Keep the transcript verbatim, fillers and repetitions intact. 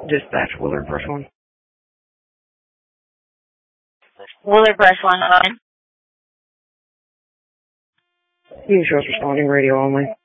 Dispatch, Willard, Brush one. Willard, Brush one, on. You shows responding, radio only.